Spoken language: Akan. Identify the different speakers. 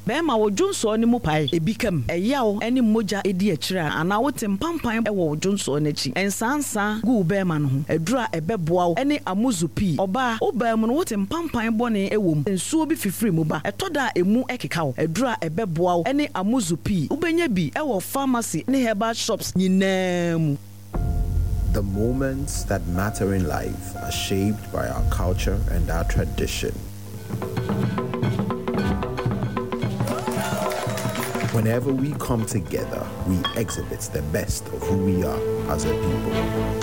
Speaker 1: bema wo dwonso ne mu pae ebikam eyawo ene moja edi akira ana wote mpampan wo dwonso n'echi ensansa gu bema no ho adura ebeboa wo ene amuzupi oba oba mu no wote mpampan bone ewom nsuo bi fifiri mu ba etoda emu ekeka wo adura ebeboa wo ene amuzupi ubenya bi ewo pharmacy ne herbal shops nyinaa.
Speaker 2: The moments that matter in life are shaped by our culture and our tradition. Whenever we come together, we exhibit the best of who we are as a people.